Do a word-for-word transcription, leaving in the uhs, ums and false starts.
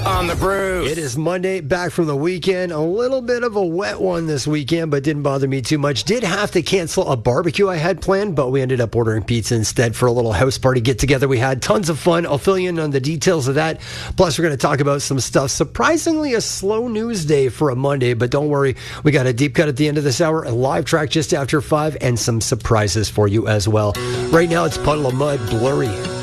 on the Bruce. It is Monday, back from the weekend. A little bit of a wet one this weekend, but didn't bother me too much. Did have to cancel a barbecue I had planned, but we ended up ordering pizza instead for a little house party get together. We had tons of fun. I'll fill you in on the details of that. Plus, we're going to talk about some stuff. Surprisingly, a slow news day for a Monday, but don't worry. We got a deep cut at the end of this hour, a live track just after five, and some surprises for you as well. Right now, it's Puddle of Mud, Blurry.